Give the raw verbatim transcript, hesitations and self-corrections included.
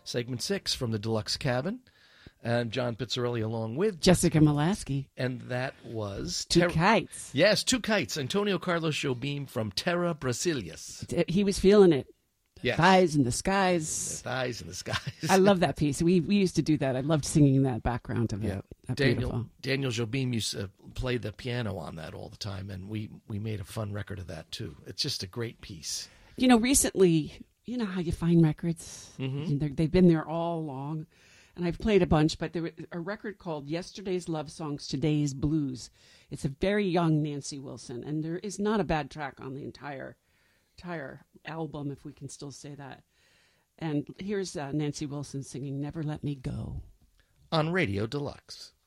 segment six from the Deluxe Cabin. And John Pizzarelli along with Jessica Molaski. And that was... Two Ter- Kites. Yes, Two Kites. Antonio Carlos Jobim from Terra Brasilias. He was feeling it. Yes. Thighs in the skies. The thighs in the skies. I love that piece. We we used to do that. I loved singing that background of yeah. it. That Daniel beautiful. Daniel Jobim used to play the piano on that all the time, and we, we made a fun record of that, too. It's just a great piece. You know, recently, you know how you find records? Mm-hmm. They've been there all along. And I've played a bunch, but there was a record called Yesterday's Love Songs, Today's Blues. It's a very young Nancy Wilson, and there is not a bad track on the entire entire album, if we can still say that. And here's uh, Nancy Wilson singing Never Let Me Go. On Radio Deluxe.